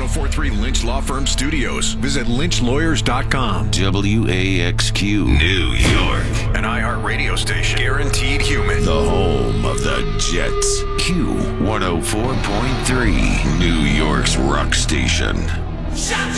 1043 Lynch Law Firm Studios. Visit lynchlawyers.com. WAXQ New York. An iHeart radio station. Guaranteed human. The home of the Jets. Q 104.3. New York's rock station. Shout